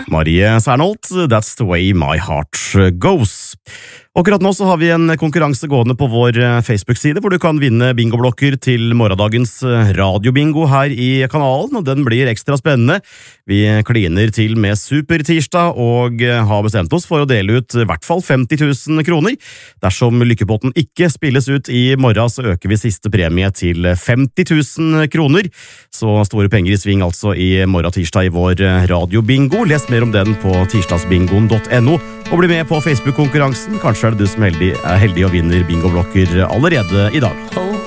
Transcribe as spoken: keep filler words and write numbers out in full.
Marie Sernholt, That's the way my heart goes. Akkurat nå så har vi en konkurranse gående på vår Facebook-side, hvor du kan vinne bingoblokker til morgendagens radiobingo her i kanalen, og den blir ekstra spennende. Vi kliner til med Supertirsdag, og har bestemt oss for å dele ut i hvert fall femti tusen kroner. Dersom lykkepotten ikke spilles ut i morgen, så øker vi siste premie til femti tusen kroner. Så store penger i sving altså i morgen tirsdag i vår radiobingo. Les mer om den på tirsdagsbingoen punktum no, og bli med på Facebook-konkurransen. Kanskje er det du som er heldig, er heldig og vinner bingoblokker allerede i dag.